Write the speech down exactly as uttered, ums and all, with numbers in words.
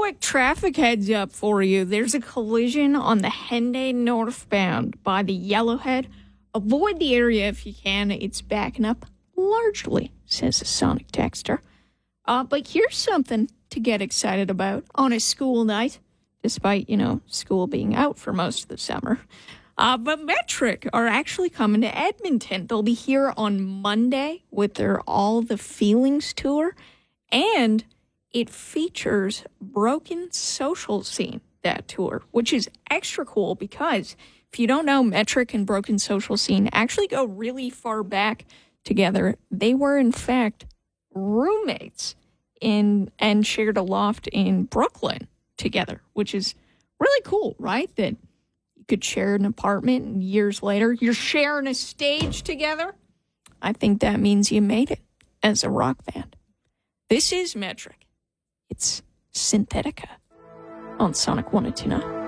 quick traffic heads up for you. There's a collision on the Henday northbound by the Yellowhead. Avoid the area if you can. It's backing up largely, says the Sonic Texter. Uh, but here's something to get excited about on a school night, despite, you know, school being out for most of the summer. Uh, but Metric are actually coming to Edmonton. They'll be here on Monday with their All the Feelings tour, and it features Broken Social Scene, that tour, which is extra cool because if you don't know, Metric and Broken Social Scene actually go really far back together. They were, in fact, roommates in and shared a loft in Brooklyn together, which is really cool, right? That you could share an apartment and years later you're sharing a stage together. I think that means you made it as a rock band. This is Metric. It's Synthetica on Sonic one oh two point nine.